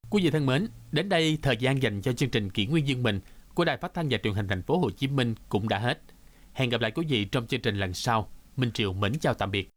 Quý vị thân mến, đến đây thời gian dành cho chương trình Kỷ Nguyên Dương Mình của Đài Phát thanh và Truyền hình Thành phố Hồ Chí Minh cũng đã hết. Hẹn gặp lại quý vị trong chương trình lần sau. Minh Triều mến chào tạm biệt.